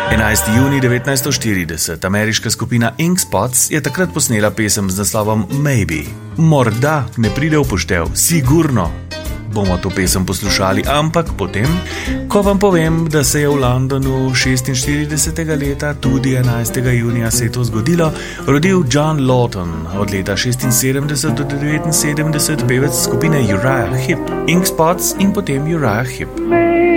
11. juni 1940 ameriška skupina Ink Spots je takrat posnela pesem z naslovom Maybe. Morda ne pride v poštev, sigurno bomo to pesem poslušali, ampak potem, ko vam povem, da se je v Londonu 46. leta, tudi 11. junija se je to zgodilo, rodil John Lawton, od leta 76 do 79 pevec skupine Uriah Heep, Ink Spots in potem Uriah Heep.